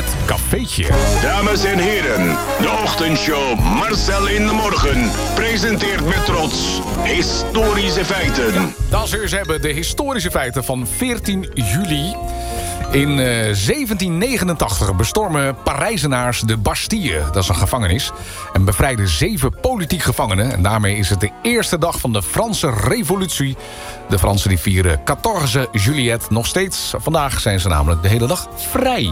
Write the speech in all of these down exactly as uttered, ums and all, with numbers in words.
Het cafeetje. Dames en heren, de ochtendshow Marcel in de Morgen presenteert met trots historische feiten. Dames hebben de historische feiten van veertien juli. In uh, zeventien negenentachtig bestormen Parijzenaars de Bastille. Dat is een gevangenis. En bevrijden zeven politiek gevangenen. En daarmee is het de eerste dag van de Franse revolutie. De Fransen die vieren veertien Juillet nog steeds. Vandaag zijn ze namelijk de hele dag vrij.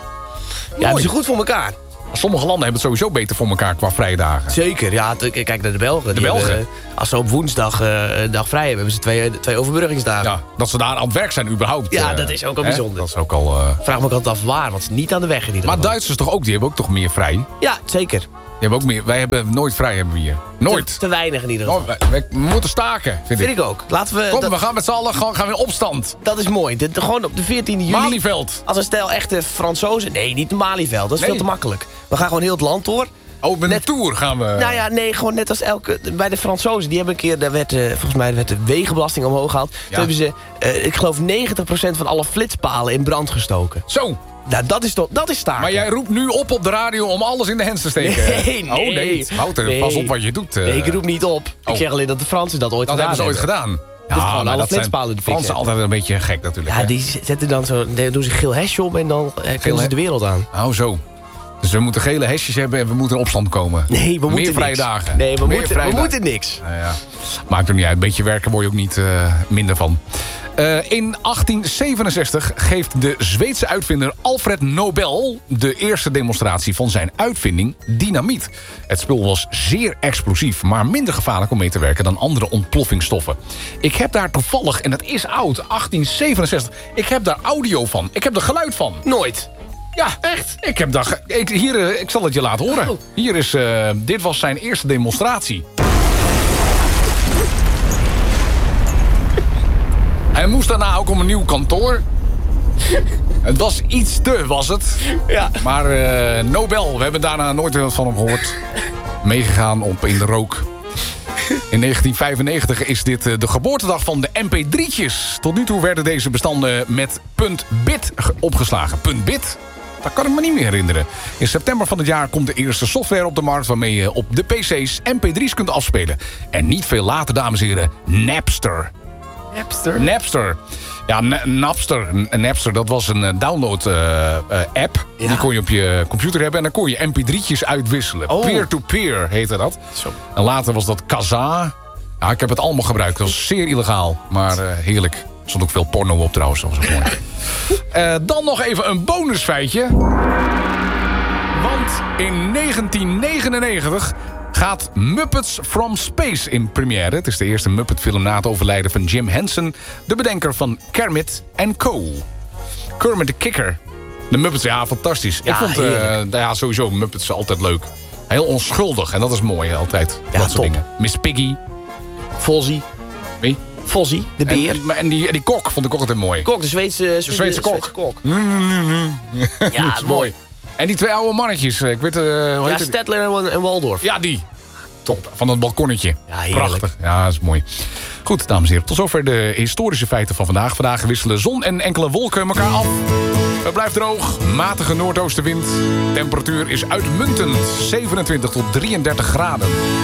Ja, hebben ze goed voor elkaar. Sommige landen hebben het sowieso beter voor elkaar qua vrijdagen. Zeker, ja. t- Kijk naar de Belgen. De Die Belgen? hebben, als ze op woensdag uh, een dag vrij hebben, hebben ze twee, twee overbruggingsdagen. Ja, dat ze daar aan het werk zijn überhaupt. Ja, uh, dat is ook al hè? bijzonder. Dat is ook al... Uh... Vraag me ook altijd af waar, want niet aan de weg in ieder Maar geval. Duitsers toch ook, die hebben ook toch meer vrij? Ja, zeker. Die hebben ook meer, wij hebben nooit vrij, hebben we hier. Nooit. Te, te weinig in ieder geval. No, wij, wij moeten staken, vind, Vind ik ook. Laten we... Kom, dat, we gaan met z'n allen gaan, gaan we in opstand. dat is mooi. De, de- gewoon op de veertiende juli... Malieveld. Als een stel echte Fransozen... Nee, niet de Malieveld. Dat is Nee. veel te makkelijk. We gaan gewoon heel het land door. Oh, met Net- een tour gaan we... Nou ja, nee, gewoon net als elke... Bij de Fransozen, die hebben een keer... Daar werd, uh, volgens mij werd de wegenbelasting omhoog gehaald. Toen hebben ze, uh, ik geloof, negentig procent van alle flitspalen in brand gestoken. Zo, Nou, dat is toch... Dat is staken. maar jij roept nu op op de radio om alles in de hens te steken. Nee, nee. Oh nee, Wouter, Nee. pas op wat je doet. uh. Nee, ik roep niet op. Oh. Ik zeg alleen dat de Fransen dat ooit Dat gedaan hebben ze ooit gedaan. Dus gewoon maar alle dat zijn flitspalen in de fik Fransen zetten. altijd een beetje gek natuurlijk. Ja, hè? die zetten dan zo... Daar doen ze geel hesje om en dan uh, kunnen ze he- de wereld aan. Oh, zo. Dus we moeten gele hesjes hebben en we moeten in opstand komen. Nee, we Meer moeten vrije niks. dagen. Nee, we, Meer moeten, vrije we dagen. moeten niks. Nou ja, maakt er niet uit. Een beetje werken word je ook niet uh, minder van. Uh, in achttien zevenenzestig geeft de Zweedse uitvinder Alfred Nobel de eerste demonstratie van zijn uitvinding dynamiet. Het spul was zeer explosief, maar minder gevaarlijk om mee te werken dan andere ontploffingsstoffen. Ik heb daar toevallig, en dat is oud, achttien zevenenzestig, ik heb daar audio van. Ik heb er geluid van. Nooit. Ja, echt. Ik heb daar ge- ik, hier, uh, ik zal het je laten horen. Oh. Hier is, uh, dit was zijn eerste demonstratie. Hij moest daarna ook om een nieuw kantoor. Het was iets te, was het. Ja. Maar uh, Nobel, we hebben daarna nooit wat van hem gehoord. Meegegaan op in de rook. In negentien vijfennegentig is dit uh, de geboortedag van de M P drie'tjes. Tot nu toe werden deze bestanden met .bit ge- opgeslagen. .bit? Dat kan ik me niet meer herinneren. In september van het jaar komt de eerste software op de markt... waarmee je op de P C's M P drie's kunt afspelen. En niet veel later, dames en heren, Napster. Napster? Napster. Ja, Na- Napster. N- Napster, dat was een download-app. Ja. Die kon je op je computer hebben. En dan kon je M P drie'tjes uitwisselen. Oh. Peer-to-peer heette dat. Zo. En later was dat Kazaa. Ja, ik heb het allemaal gebruikt. Dat was zeer illegaal. Maar uh, heerlijk. Er stond ook veel porno op trouwens. Dat was ook mooi. Uh, dan nog even een bonusfeitje. Want in negentien negenennegentig gaat Muppets from Space in première. Het is de eerste Muppet-film na het overlijden van Jim Henson... de bedenker van Kermit en Co. Kermit de Kikker. De Muppets, ja, fantastisch. Ja, ik vond uh, heerlijk. ja, sowieso Muppets altijd leuk. Heel onschuldig, en dat is mooi altijd. Ja, dat soort top. dingen. Miss Piggy. Fozzie. Wie? Fozzie, de beer. En, en, die, en die kok vond ik ook altijd mooi. Kok, de Zweedse, de Zweedse kok. kok. Ja, Ja, mooi. En die twee oude mannetjes, ik weet... Uh, hoe Ja, heet het? Stedtler en, en Waldorf. Ja, die. Top. Van dat balkonnetje. Ja, heerlijk. Prachtig. Ja, dat is mooi. Goed, dames en heren. Tot zover de historische feiten van vandaag. Vandaag wisselen zon en enkele wolken elkaar af. Het blijft droog. Matige noordoostenwind. Temperatuur is uitmuntend. zevenentwintig tot drieëndertig graden.